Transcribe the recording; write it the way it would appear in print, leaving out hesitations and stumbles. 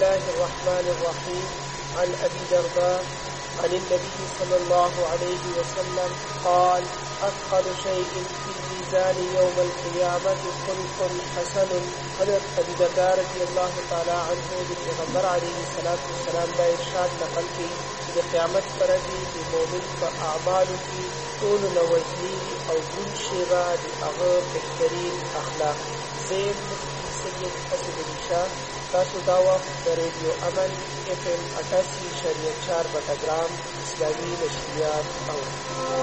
الله الرحمن الرحيم عن أبي درداء عن النبي صلى الله عليه وسلم قال أثقل شيء في الميزان يوم القيامة خلق حسن. حضرت ابی درداء رضی اللہ تعالی عنہ د پیغمبر علیه الصلاۃ والسلام دا ارشاد نقل کړي چې د قیامت پر ورځ د مؤمن په اعمالو کې ټولو نه وزني او ګون شی به د هغه بهترین اخلاق. زه سید اسد علي شاه، تاسو دا وخت د ریډیو امن FM 88.4 بټګرام اسلامي نشریات اورئ.